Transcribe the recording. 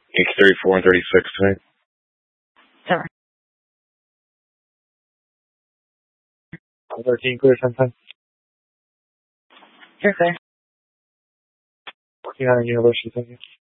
Yankee 34 and 36 tonight. Sir. 13 clear 10-10. You're clear. 49 University, thank you.